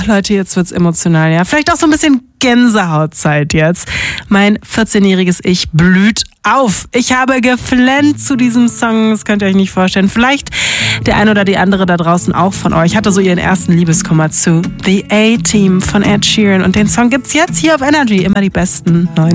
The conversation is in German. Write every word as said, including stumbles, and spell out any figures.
Leute, jetzt wird's emotional, ja. Vielleicht auch so ein bisschen Gänsehautzeit jetzt. Mein vierzehnjähriges Ich blüht auf. Ich habe geflennt zu diesem Song, das könnt ihr euch nicht vorstellen. Vielleicht der ein oder die andere da draußen auch von euch hatte so ihren ersten Liebeskummer zu The A-Team von Ed Sheeran. Und den Song gibt's jetzt hier auf Energy. Immer die besten neuen